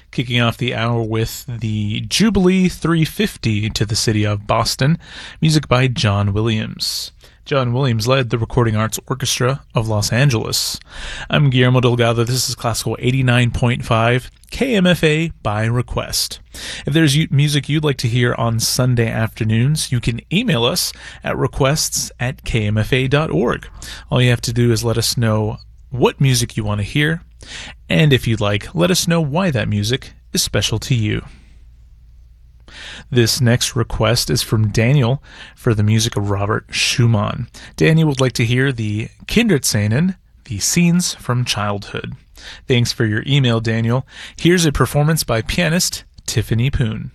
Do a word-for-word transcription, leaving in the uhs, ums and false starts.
Kicking off the hour with the Jubilee three fifty to the city of Boston, music by John Williams. John Williams led the Recording Arts Orchestra of Los Angeles. I'm Guillermo Delgado. This is Classical eighty-nine point five, K M F A by request. If there's music you'd like to hear on Sunday afternoons, you can email us at requests at k m f a dot org. All you have to do is let us know what music you want to hear, and if you'd like, let us know why that music is special to you. This next request is from Daniel for the music of Robert Schumann. Daniel would like to hear the Kinderszenen, the Scenes from Childhood. Thanks for your email, Daniel. Here's a performance by pianist Tiffany Poon.